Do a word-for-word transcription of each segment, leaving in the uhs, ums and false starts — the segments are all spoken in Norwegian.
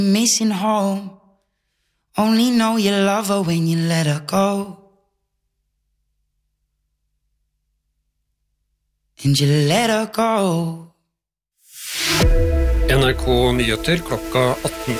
Missing home. Only know you love her when you let her go. And you let her go. N R K Nyheter klokka atten.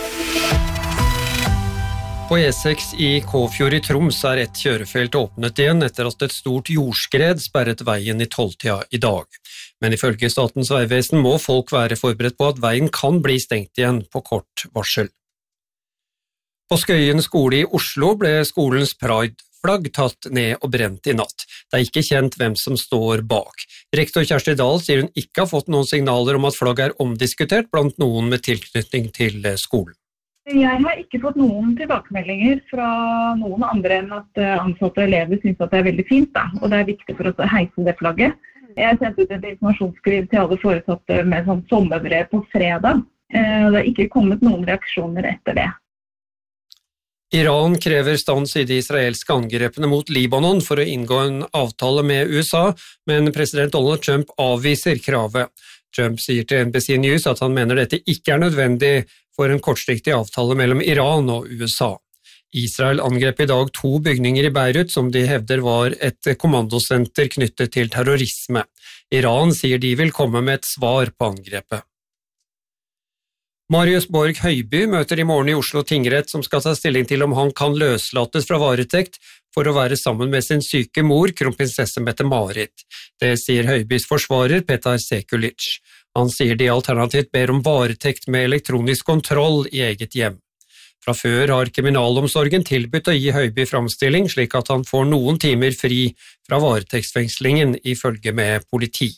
På E seks i Kåfjord i Troms er et kjørefelt åpnet igjen etter at et stort jordskred sperret veien i tolvtida i dag. Men ifølge Statens vegvesen må folk være forberedt på at veien kan bli stengt igjen på kort varsel. På Skøyen skole i Oslo ble skolens Pride-flagg tatt ned og brent i natt. Det er ikke kjent hvem som står bak. Rektor Kjersti Dahl sier hun ikke har fått noen signaler om at flagget er omdiskutert blant noen med tilknytning til skolen. Jeg har ikke fått noen tilbakemeldinger fra noen andre enn at ansatte og elever synes at det er veldig fint, da, og det er viktig for oss å heise det flagget. Jeg sendte ut et informasjonsskriv til alle foresatte med sånn sommerbrev på fredag. Det har ikke kommet noen reaksjoner etter det. Iran krever stans i de israelske angrepene mot Libanon for å inngå en avtale med U S A, men president Donald Trump avviser kravet. Trump sier til N B C News at han mener dette ikke er nødvendig for en kortsiktig avtale mellom Iran og U S A. Israel angrep i dag to bygninger i Beirut som de hevder var et kommandosenter knyttet til terrorisme. Iran sier de vil komme med et svar på angrepet. Marius Borg Høiby møter i morgen i Oslo tingrett som skal ta stilling til om han kan løslates fra varetekt for å være sammen med sin syke mor, kronprinsesse Mette-Marit. Det sier Høibys forsvarer Petar Sekulic. Han sier de alternativt ber om varetekt med elektronisk kontroll i eget hjem. Fra før har kriminalomsorgen tilbudt å gi Høiby framstilling slik at han får noen timer fri fra varetektsfengslingen ifølge med politi.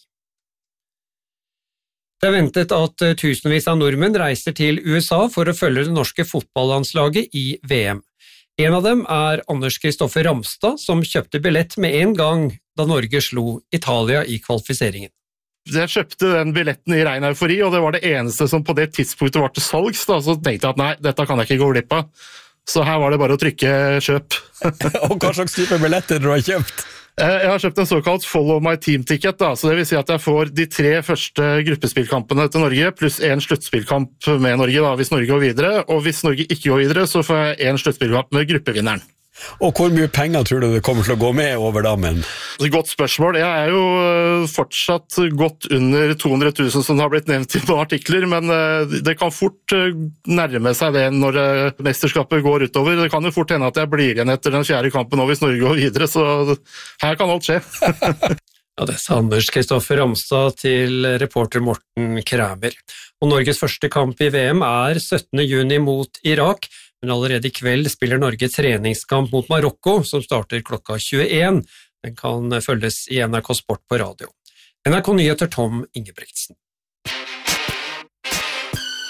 Det er ventet at tusenvis av nordmenn reiser til U S A for å følge det norske fotballandslaget i V M. En av dem er Anders Kristoffer Ramstad, som kjøpte billett med en gang da Norge slo Italia i kvalifiseringen. Jeg kjøpte den billetten i ren eufori, og det var det eneste som på det tidspunktet var til salgs. Da. Så tenkte jeg at nei, dette kan jeg ikke gå glipp av. Så her var det bare å trykke kjøp. Og hva slags type billetter du har kjøpt? Jeg har kjøpt en såkalt Follow My Team-ticket, da, så det vil si at jeg får de tre første gruppespillkampene til Norge, pluss en sluttspillkamp med Norge da, hvis Norge går videre, og hvis Norge ikke går videre, så får jeg en sluttspillkamp med gruppevinneren. Og hvor mye penger tror du det kommer til å gå med over dammen? Godt spørsmål. Jeg er jo fortsatt godt under to hundre tusen som har blitt nevnt i noen artikler, men det kan fort nærme seg det når mesterskapet går utover. Det kan jo fort hende at jeg blir igjen etter den fjerde kampen nå hvis Norge går videre, så her kan alt skje. Ja, det sa Anders Kristoffer Ramstad til reporter Morten Kræmer. Og Norges første kamp i V M er syttende juni mot Irak, men allerede i kveld spiller Norge treningskamp mot Marokko, som starter klokka tjueen. Den kan følges i N R K Sport på radio. N R K Nyheter Tom Ingebrigtsen.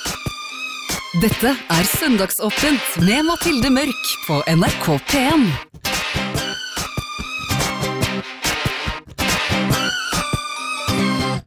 Dette er Søndagsåpent med Mathilde Mørk på N R K P en.